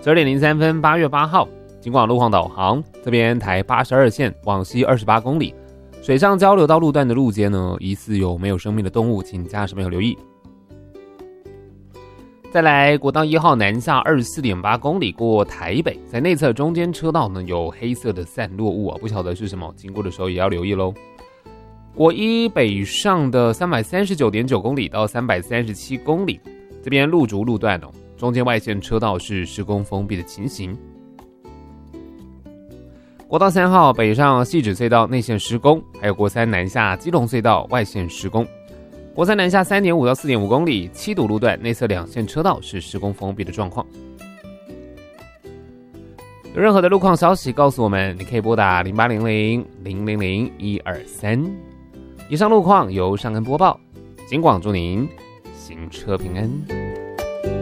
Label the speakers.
Speaker 1: 12:03 8月8号，警广路况导航，这边台82线往西28公里，水上交流道路段的路肩呢，疑似有没有生命的动物，请驾驶朋友留意。再来，国道1号南下24.8公里过台北，在内侧中间车道呢有黑色的散落物不晓得是什么，经过的时候也要留意咯。国一北上的339.9公里到337公里，这边路竹路段中间外线车道是施工封闭的情形。国道3号北上汐止隧道内线施工，还有国3南下基隆隧道外线施工。国3南下3.5到4.5公里7堵路段内侧2线车道是施工封闭的状况。有任何的路况消息告诉我们，你可以拨打0800-000-123。以上路况由尚恩播报，警广祝您行车平安。